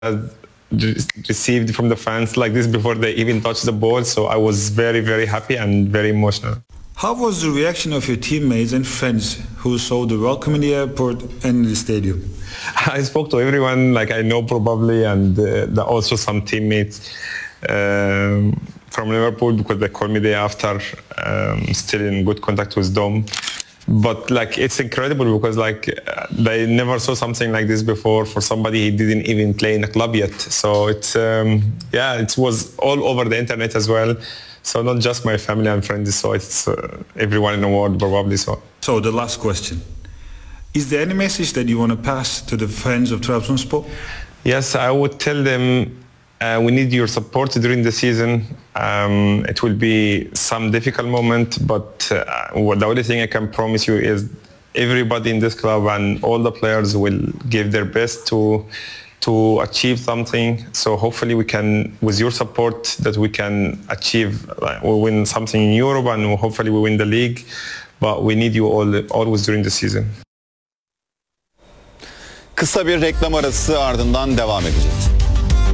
received from the fans like this before they even touched the ball. So I was very, very happy and very emotional. How was the reaction of your teammates and friends who saw the welcome in the airport and in the stadium? I spoke to everyone like I know probably, and also some teammates from Liverpool, because they called me the day after. Still in good contact with them. But like it's incredible because like they never saw something like this before for somebody who didn't even play in a club yet. So it's it was all over the internet as well. So not just my family and friends, so it's everyone in the world probably. So the last question. Is there any message that you want to pass to the fans of Trabzonspor? Yes, I would tell them we need your support during the season. It will be some difficult moment, but the only thing I can promise you is everybody in this club and all the players will give their best to achieve something. So hopefully we can, with your support, that we can achieve, we win something in Europe and hopefully we win the league. But we need you always during the season. Kısa bir reklam arası, ardından devam edeceğiz.